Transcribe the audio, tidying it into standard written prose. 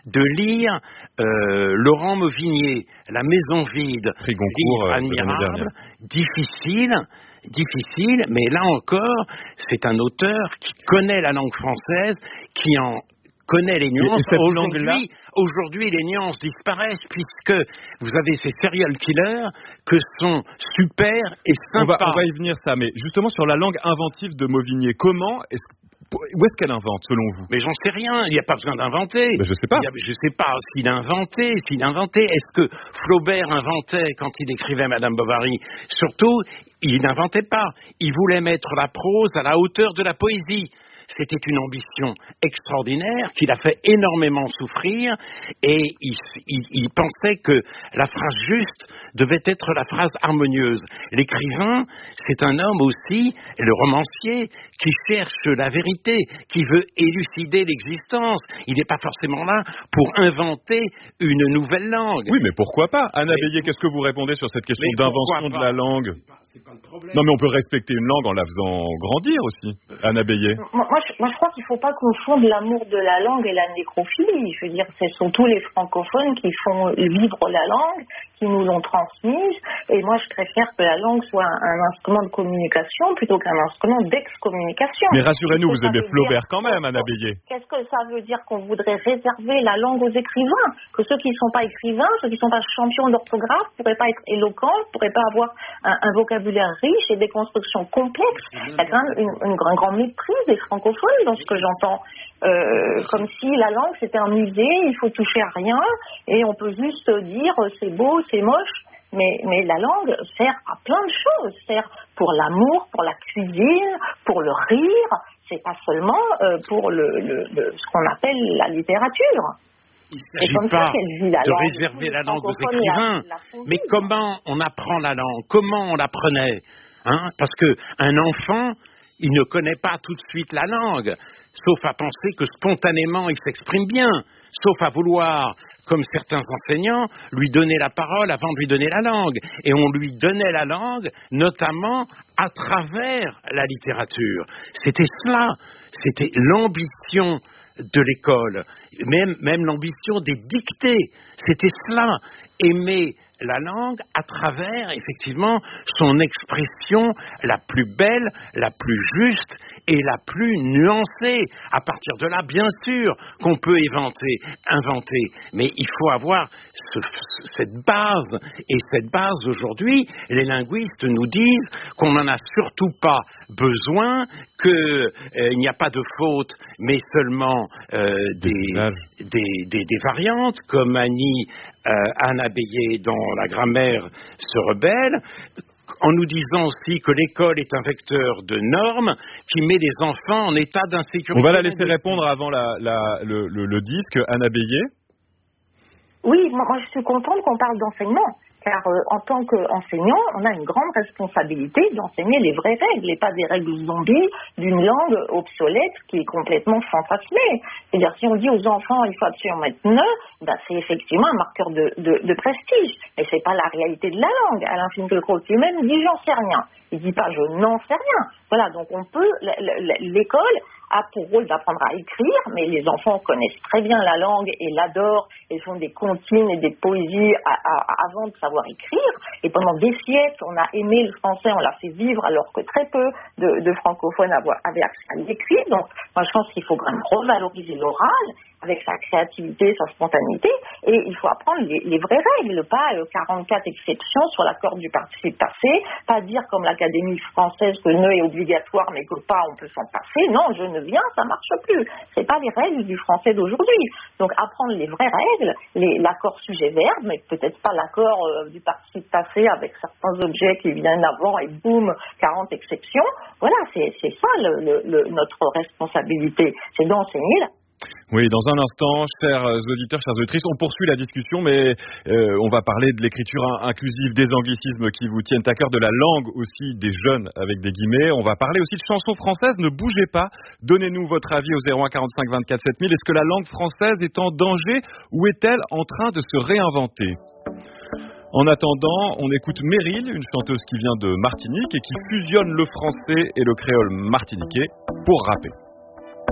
de lire Laurent Mauvigné, La maison vide, Frigoncourt, livre admirable, difficile, mais là encore, c'est un auteur qui connaît la langue française, qui en connaît les nuances. Aujourd'hui, les nuances disparaissent puisque vous avez ces serial killers que sont super et sympas. On va y venir ça, mais justement sur la langue inventive de Mauvigné, où est-ce qu'elle invente, selon vous? Mais j'en sais rien, il n'y a pas besoin d'inventer. Mais je sais pas. Je sais pas s'il a inventé. Est-ce que Flaubert inventait quand il écrivait Madame Bovary? Surtout, il n'inventait pas. Il voulait mettre la prose à la hauteur de la poésie. C'était une ambition extraordinaire qui l'a fait énormément souffrir et il pensait que la phrase juste devait être la phrase harmonieuse. L'écrivain, c'est un homme aussi, le romancier, qui cherche la vérité, qui veut élucider l'existence. Il n'est pas forcément là pour inventer une nouvelle langue. Oui, mais pourquoi pas? Anna Bélier, qu'est-ce que vous répondez sur cette question d'invention de la langue? C'est pas le problème. Non, mais on peut respecter une langue en la faisant grandir aussi. Anna Bélier. Moi, je crois qu'il ne faut pas confondre l'amour de la langue et la nécrophilie. Je veux dire, ce sont tous les francophones qui font vivre la langue, qui nous l'ont transmise. Et moi, je préfère que la langue soit un instrument de communication plutôt qu'un instrument d'excommunication. Mais rassurez-nous, vous aimez Flaubert quand même, Anna Bélier. Qu'est-ce que ça veut dire qu'on voudrait réserver la langue aux écrivains? Que ceux qui ne sont pas écrivains, ceux qui ne sont pas champions d'orthographe, ne pourraient pas être éloquents, ne pourraient pas avoir un vocabulaire riche et des constructions complexes. Il y a quand même un grand mépris des francophones dans ce que j'entends. Comme si la langue c'était un musée, il faut toucher à rien et on peut juste dire c'est beau, c'est moche. Mais la langue sert à plein de choses, sert pour l'amour, pour la cuisine, pour le rire. C'est pas seulement pour ce qu'on appelle la littérature. Il ne s'agit pas de réserver la langue aux écrivains, mais comment on apprend la langue, comment on l'apprenait, parce qu'un enfant, il ne connaît pas tout de suite la langue, sauf à penser que spontanément il s'exprime bien, sauf à vouloir, comme certains enseignants, lui donner la parole avant de lui donner la langue. Et on lui donnait la langue, notamment à travers la littérature. C'était cela, c'était l'ambition de l'école, même l'ambition des dictées, c'était cela, aimer la langue à travers, effectivement, son expression la plus belle, la plus juste et la plus nuancée. À partir de là, bien sûr qu'on peut inventer, mais il faut avoir cette base. Et cette base, aujourd'hui, les linguistes nous disent qu'on n'en a surtout pas besoin, qu'il n'y a pas de faute, mais seulement des variantes, comme Anna Bélier dans La grammaire se rebelle, en nous disant aussi que l'école est un vecteur de normes qui met les enfants en état d'insécurité. On va la laisser répondre avant le disque. Anna Bélier. Oui, moi je suis contente qu'on parle d'enseignement. Car en tant qu'enseignant, on a une grande responsabilité d'enseigner les vraies règles et pas des règles zombies d'une langue obsolète qui est complètement fantasmée. C'est-à-dire, si on dit aux enfants il faut absolument être neutre, c'est effectivement un marqueur de prestige. Mais c'est pas la réalité de la langue. Alain Finkielkraut lui-même dit j'en sais rien. Il dit pas je n'en sais rien. Voilà, donc on peut, l'école a pour rôle d'apprendre à écrire, mais les enfants connaissent très bien la langue et l'adorent et font des comptines et des poésies avant de savoir écrire. Et pendant des siècles, on a aimé le français, on l'a fait vivre alors que très peu de francophones avaient accès à l'écrit. Donc, moi, je pense qu'il faut quand même revaloriser l'oral avec sa créativité, sa spontanéité, et il faut apprendre les vraies règles, pas 44 exceptions sur la corde du participe passé, pas dire comme l'Académie française que ne est obligatoire mais que pas on peut s'en passer. Non, je ne viens, ça marche plus. C'est pas les règles du français d'aujourd'hui. Donc apprendre les vraies règles, l'accord sujet-verbe, mais peut-être pas l'accord du participe passé avec certains objets qui viennent avant et boum, 40 exceptions. Voilà, c'est ça notre responsabilité, c'est d'enseigner la. Oui, dans un instant, chers auditeurs, chères auditrices, on poursuit la discussion, mais on va parler de l'écriture inclusive, des anglicismes qui vous tiennent à cœur, de la langue aussi des jeunes avec des guillemets. On va parler aussi de chansons françaises. Ne bougez pas, donnez-nous votre avis au 01 45 24 7000. Est-ce que la langue française est en danger ou est-elle en train de se réinventer ? En attendant, on écoute Meryl, une chanteuse qui vient de Martinique et qui fusionne le français et le créole martiniquais pour rapper.